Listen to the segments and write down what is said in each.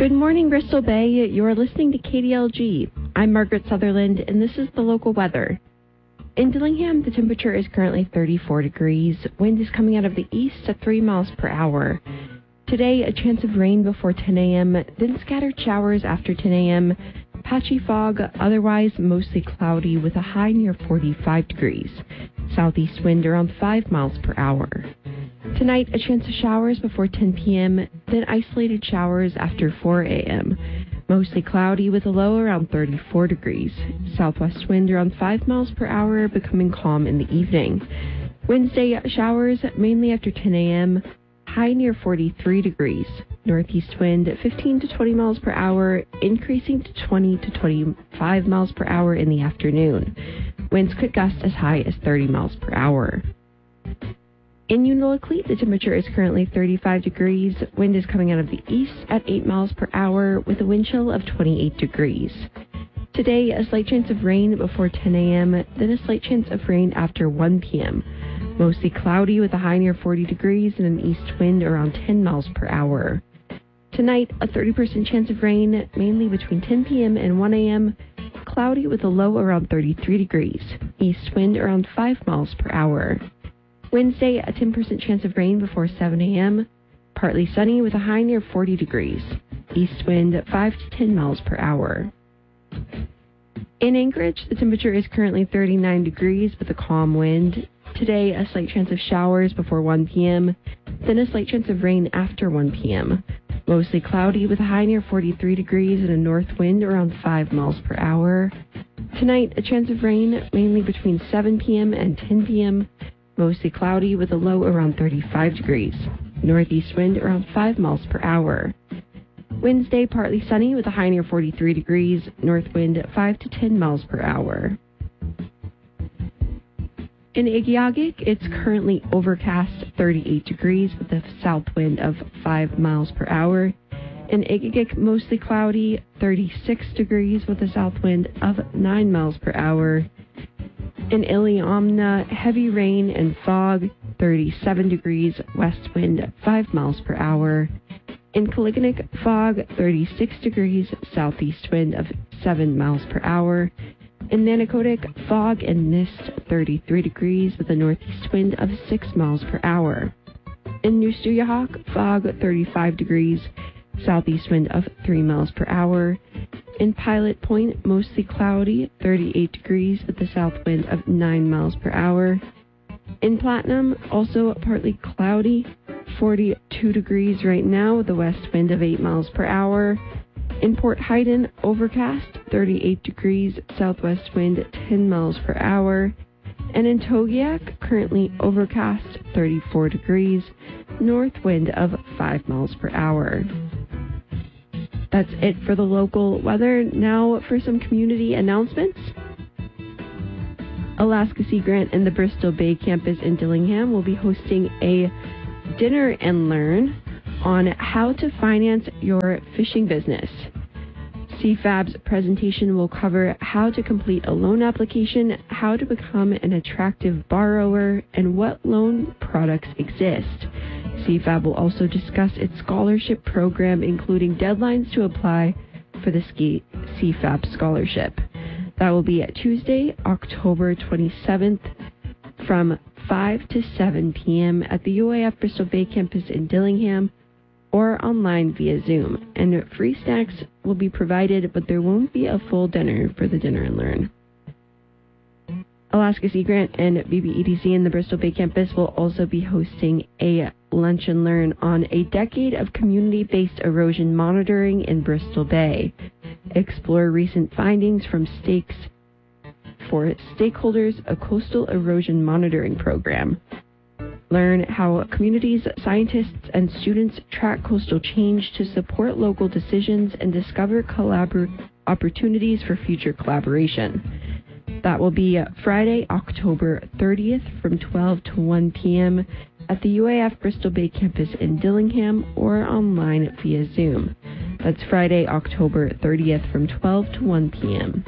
Good morning, Bristol Bay. You're listening to KDLG. I'm Margaret Sutherland, and this is the local weather. In Dillingham, the temperature is currently 34 degrees. Wind is coming out of the east at 3 miles per hour. Today, a chance of rain before 10 a.m., then scattered showers after 10 a.m., patchy fog, otherwise mostly cloudy with a high near 45 degrees. Southeast wind around 5 miles per hour. Tonight, a chance of showers before 10 p.m., then isolated showers after 4 a.m. Mostly cloudy with a low around 34 degrees. Southwest wind around 5 miles per hour, becoming calm in the evening. Wednesday, showers mainly after 10 a.m., high near 43 degrees. Northeast wind 15 to 20 miles per hour, increasing to 20 to 25 miles per hour in the afternoon. Winds could gust as high as 30 miles per hour. In Unalakleet, the temperature is currently 35 degrees. Wind is coming out of the east at 8 miles per hour with a wind chill of 28 degrees. Today, a slight chance of rain before 10 a.m., then a slight chance of rain after 1 p.m. Mostly cloudy with a high near 40 degrees and an east wind around 10 miles per hour. Tonight, a 30% chance of rain, mainly between 10 p.m. and 1 a.m., cloudy with a low around 33 degrees. East wind around 5 miles per hour. Wednesday, a 10% chance of rain before 7 a.m., partly sunny with a high near 40 degrees. East wind 5 to 10 miles per hour. In Anchorage, the temperature is currently 39 degrees with a calm wind. Today, a slight chance of showers before 1 p.m., then a slight chance of rain after 1 p.m. Mostly cloudy with a high near 43 degrees and a north wind around 5 miles per hour. Tonight, a chance of rain mainly between 7 p.m. and 10 p.m., mostly cloudy with a low around 35 degrees. Northeast wind around 5 miles per hour. Wednesday, partly sunny with a high near 43 degrees. North wind 5 to 10 miles per hour. In Igiugig, it's currently overcast 38 degrees with a south wind of 5 miles per hour. In Igiugig, mostly cloudy, 36 degrees with a south wind of 9 miles per hour. In Iliamna, heavy rain and fog, 37 degrees, west wind 5 miles per hour. In Kaliganik, fog, 36 degrees, southeast wind of 7 miles per hour. In Nanakodik, fog and mist, 33 degrees with a northeast wind of 6 miles per hour. In Nustuyahawk, fog, 35 degrees, southeast wind of 3 miles per hour. In Pilot Point, mostly cloudy, 38 degrees with a south wind of 9 miles per hour. In Platinum, also partly cloudy, 42 degrees right now with a west wind of 8 miles per hour. In Port Hayden, overcast, 38 degrees, southwest wind 10 miles per hour. And in Togiak, currently overcast, 34 degrees, north wind of 5 miles per hour. That's it for the local weather. Now for some community announcements. Alaska Sea Grant and the Bristol Bay campus in Dillingham will be hosting a dinner and learn on how to finance your fishing business. CFAB's presentation will cover how to complete a loan application, how to become an attractive borrower, and what loan products exist. CFAB will also discuss its scholarship program, including deadlines to apply for the CFAB scholarship. That will be at Tuesday, October 27th from 5 to 7 p.m. at the UAF Bristol Bay campus in Dillingham or online via Zoom. And free snacks will be provided, but there won't be a full dinner for the dinner and learn. Alaska Sea Grant and BBEDC in the Bristol Bay campus will also be hosting a lunch and learn on a decade of community-based erosion monitoring in Bristol Bay. Explore recent findings from Stakes for Stakeholders, a coastal erosion monitoring program. Learn how communities, scientists, and students track coastal change to support local decisions and discover opportunities for future collaboration. That will be Friday, October 30th from 12 to 1 p.m. at the UAF Bristol Bay campus in Dillingham or online via Zoom. That's Friday, October 30th from 12 to 1 p.m.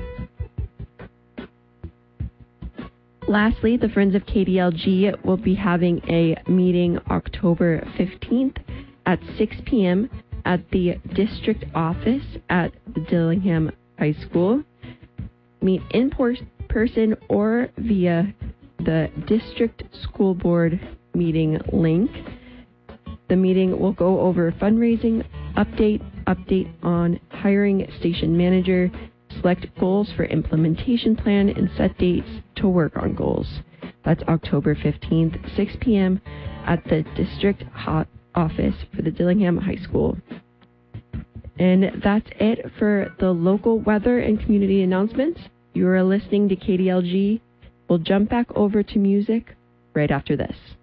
Lastly, the Friends of KDLG will be having a meeting October 15th at 6 p.m. at the district office at the Dillingham High School. Meet in person or via the district school board meeting link. The meeting will go over fundraising, update on hiring station manager, select goals for implementation plan, and set dates to work on goals. That's October 15th, 6 p.m. at the district office for the Dillingham High School. And that's it for the local weather and community announcements. You are listening to KDLG. We'll jump back over to music right after this.